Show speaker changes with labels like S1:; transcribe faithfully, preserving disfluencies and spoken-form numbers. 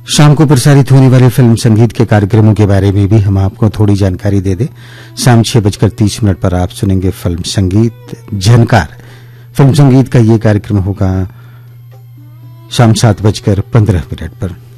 S1: शाम को प्रसारित होने वाले फिल्म संगीत के कार्यक्रमों के बारे में भी हम आपको थोड़ी जानकारी दे दें। शाम छह बजकर तीस मिनट पर आप सुनेंगे फिल्म संगीत झनकार। फिल्म संगीत का ये कार्यक्रम होगा शाम सात बजकर पंद्रह मिनट पर।